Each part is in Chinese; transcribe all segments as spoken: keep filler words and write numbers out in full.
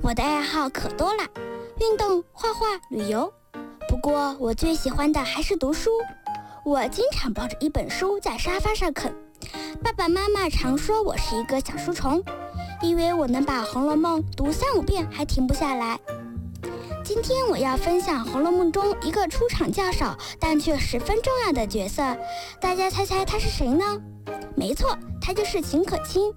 我的爱好可多了，运动、画画、旅游。不过我最喜欢的还是读书。我经常抱着一本书在沙发上啃。爸爸妈妈常说我是一个小书虫，因为我能把《红楼梦》读三五遍还停不下来。今天我要分享《红楼梦》中一个出场较少但却十分重要的角色，大家猜猜他是谁呢？没错，他就是秦可卿。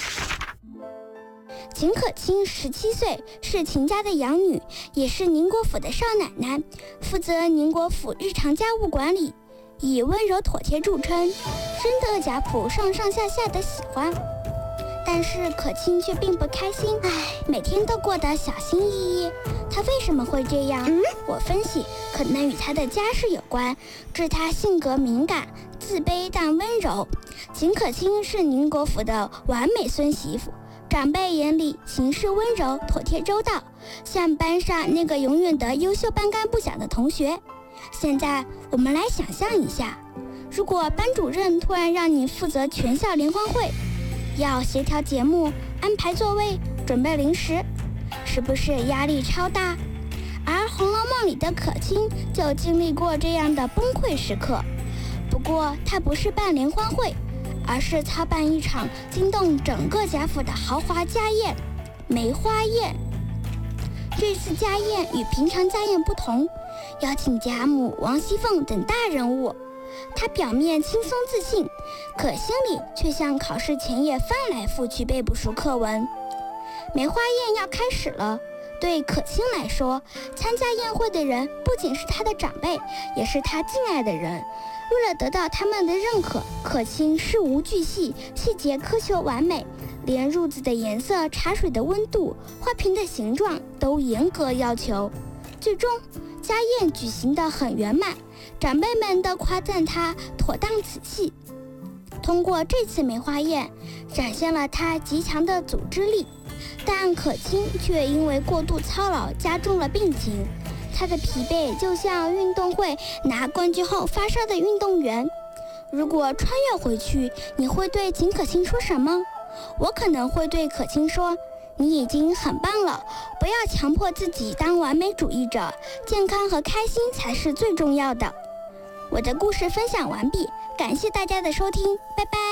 秦可卿十七岁，是秦家的养女，也是宁国府的少奶奶，负责宁国府日常家务管理，以温柔妥帖著称，深得贾府上上下下的喜欢。但是可卿却并不开心，唉，每天都过得小心翼翼。她为什么会这样？嗯、我分析，可能与她的家世有关，致她性格敏感、自卑但温柔。秦可卿是宁国府的完美孙媳妇，长辈眼里行事温柔、妥帖周到，像班上那个永远的优秀半干不小的同学。现在我们来想象一下，如果班主任突然让你负责全校联欢会，要协调节目、安排座位、准备零食，是不是压力超大？而《红楼梦》里的可卿就经历过这样的崩溃时刻。不过她不是办联欢会，而是操办一场惊动整个贾府的豪华家宴——梅花宴。这次家宴与平常家宴不同，邀请贾母、王熙凤等大人物。她表面轻松自信，可心里却像考试前夜翻来覆去背不熟课文。梅花宴要开始了，对可卿来说，参加宴会的人不仅是她的长辈，也是她敬爱的人。为了得到他们的认可，可卿事无巨细，细节苛求完美，连褥子的颜色、茶水的温度、花瓶的形状都严格要求。最终家宴举行得很圆满，长辈们都夸赞她妥当仔细。通过这次梅花宴，展现了她极强的组织力，但可卿却因为过度操劳加重了病情。她的疲惫就像运动会拿冠军后发烧的运动员。如果穿越回去，你会对秦可卿说什么？我可能会对可卿说，你已经很棒了，不要强迫自己当完美主义者，健康和开心才是最重要的。我的故事分享完毕，感谢大家的收听，拜拜。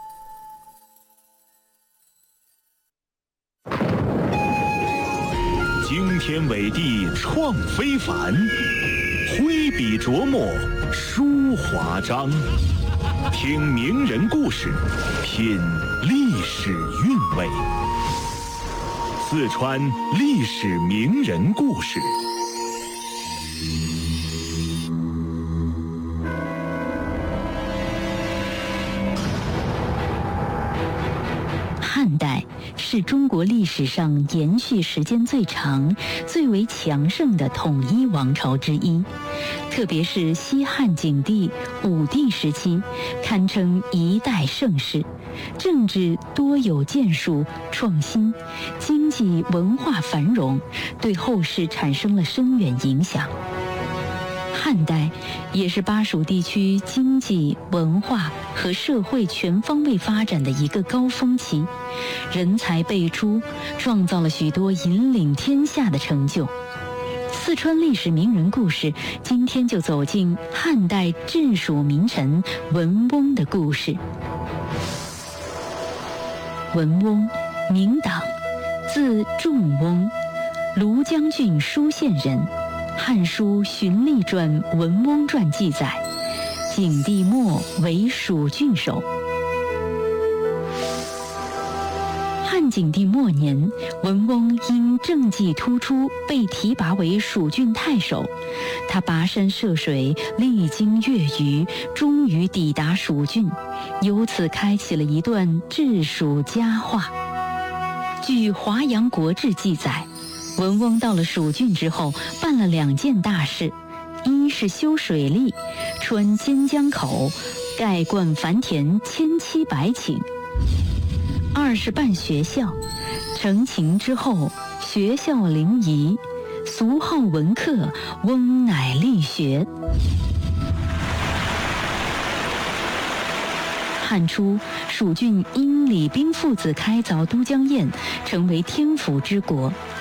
惊天伟地创非凡，挥笔琢磨书华章。听名人故事，品历史韵味。四川历史名人故事。 汉代是中国历史上延续时间最长、最为强盛的统一王朝之一，特别是西汉景帝、武帝时期，堪称一代盛世。政治多有建树、创新，经济文化繁荣，对后世产生了深远影响。汉代也是巴蜀地区经济、文化和社会全方位发展的一个高峰期，人才辈出，创造了许多引领天下的成就。四川历史名人故事，今天就走进汉代治蜀名臣文翁的故事。文翁，名党，字仲翁，庐江郡舒县人。《汉书·荀隶传·文翁传》记载，景帝末为蜀郡守。汉景帝末年，文翁因政绩突出，被提拔为蜀郡太守。他跋山涉水，历经越余，终于抵达蜀郡，由此开启了一段治蜀佳话。据《华阳国志》记载，文翁到了蜀郡之后，办了两件大事：一是修水利，穿尖江口，盖灌樊田千七百顷；二是办学校，成秦之后，学校临沂，俗号文课，翁乃力学。汉初，蜀郡因李冰父子开凿都江堰，成为天府之国。